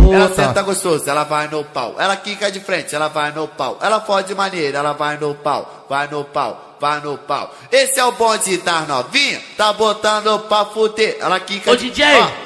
puta. Ela senta gostoso, ela vai no pau. Ela quica de frente, ela vai no pau. Ela fode maneira, ela vai no pau. Vai no pau, vai no pau. Esse é o bonde das novinhas, tá botando pra fuder. Ela quica Ô DJ,